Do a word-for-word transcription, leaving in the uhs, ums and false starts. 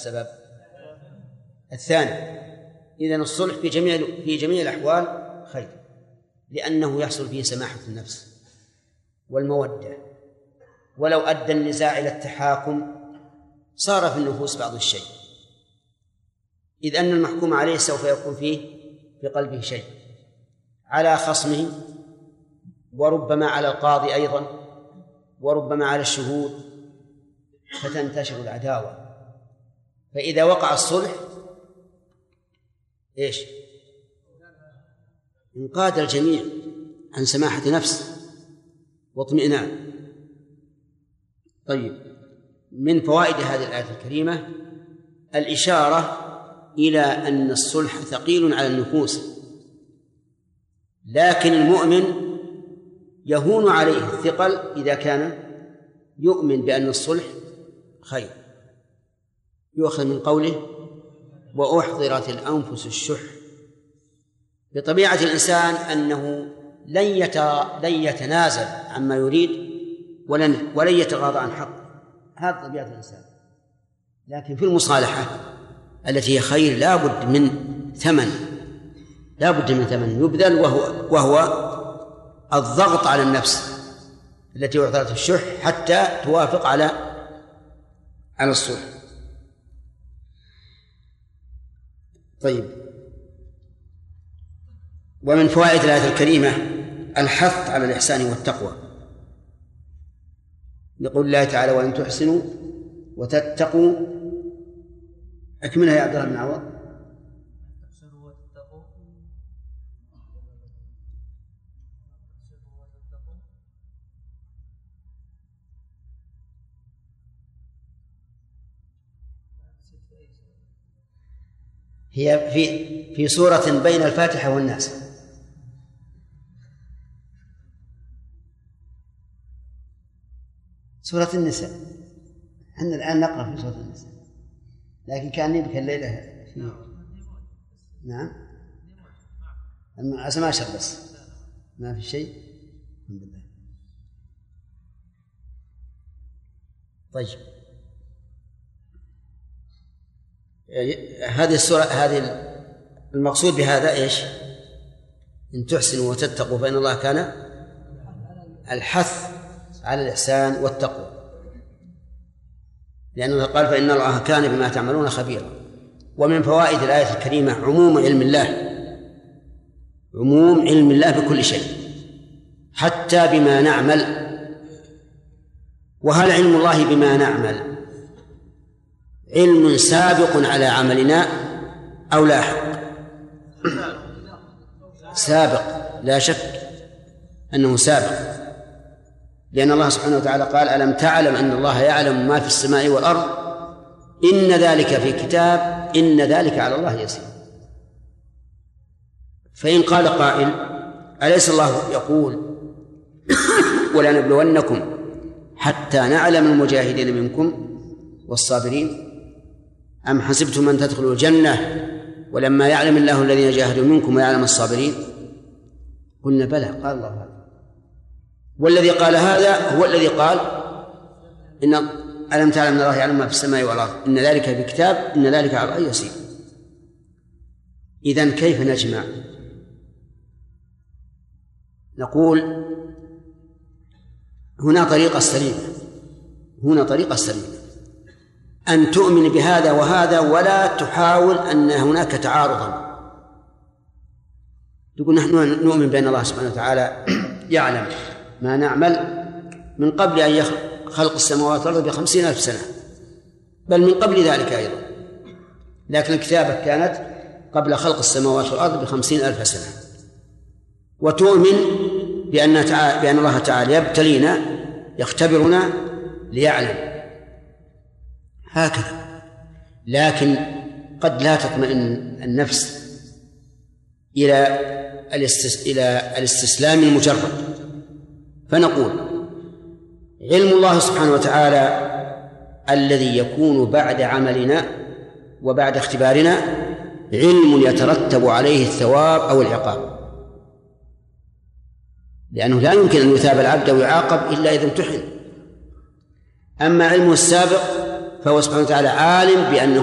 السبب؟ الثاني. إذن الصلح في جميع في جميع الأحوال خير، لأنه يحصل فيه سماحة النفس والمودة، ولو أدى النزاع إلى التحاكم صار في النفوس بعض الشيء، إذ أن المحكوم عليه سوف يكون فيه في قلبه شيء على خصمه، وربما على القاضي أيضا، وربما على الشهود، فتنتشر العداوة. فإذا وقع الصلح إيش؟ انقاد الجميع عن سماحة نفس واطمئنان. طيب، من فوائد هذه الآية الكريمة الإشارة إلى أن الصلح ثقيل على النفوس، لكن المؤمن يهون عليه الثقل إذا كان يؤمن بأن الصلح خير. يؤخذ من قوله وأحضرت الأنفس الشح. بطبيعة الإنسان أنه لن يتنازل عما يريد ولن ولن يتغاضى عن حقه، هذا طبيعة الإنسان. لكن في المصالحة التي هي خير لا بد من ثمن، لا بد من ثمن يبذل، وهو وهو الضغط على النفس التي أحضرت الشح حتى توافق على على الصلح. طيب، ومن فوائد الآية الكريمة الحث على الإحسان والتقوى، يقول الله تعالى وإن تحسنوا وتتقوا. أكملها يا عبد الله بن عوض. هي في في سورة بين الفاتحة والناس. سورة النساء، احنا الآن نقرأ في سورة النساء، لكن كان يبكي الليلة في... نعم أسمع شر بس ما في شيء. الحمد لله. طيب، هذه السورة، هذه المقصود بهذا إيش؟ إن تحسنوا وتتقوا فإن الله كان الحث على الإحسان والتقوى، لأنه قال فإن الله كان بما تعملون خبيرا. ومن فوائد الآية الكريمة عموم علم الله، عموم علم الله بكل شيء حتى بما نعمل. وهل علم الله بما نعمل علم سابق على عملنا أو لاحق؟ سابق، لا شك أنه سابق، لأن الله سبحانه وتعالى قال ألم تعلم أن الله يعلم ما في السماء والأرض إن ذلك في كتاب إن ذلك على الله يسير. فإن قال قائل أليس الله يقول ولنبلونكم حتى نعلم المجاهدين منكم والصابرين أم حسبتم أن تدخلوا الجنة ولما يعلم الله الذين جاهدوا منكم ويعلم الصابرين؟ قلنا بلى، قال الله هذا. والذي قال هذا هو الذي قال إن ألم تعلم أن الله يعلم ما في السماء والأرض إن ذلك بكتاب إن ذلك على الله يسير. إذن كيف نجمع؟ نقول هنا طريقة سليمة، هنا طريقة سليمة أن تؤمن بهذا وهذا ولا تحاول أن هناك تعارضا. تقول نحن نؤمن بأن الله سبحانه وتعالى يعلم ما نعمل من قبل أن يخلق خلق السماوات والأرض بخمسين ألف سنة، بل من قبل ذلك أيضا، لكن الكتابة كانت قبل خلق السماوات والأرض بخمسين ألف سنة. وتؤمن بأن, بأن الله تعالى يبتلينا يختبرنا ليعلم، هكذا. لكن قد لا تطمئن النفس إلى إلى الاستسلام المجرد، فنقول علم الله سبحانه وتعالى الذي يكون بعد عملنا وبعد اختبارنا علم يترتب عليه الثواب أو العقاب، لأنه لا يمكن أن يثاب العبد ويعاقب إلا إذا امتحن. أما علمه السابق فهو سبحانه وتعالى عالم بأنه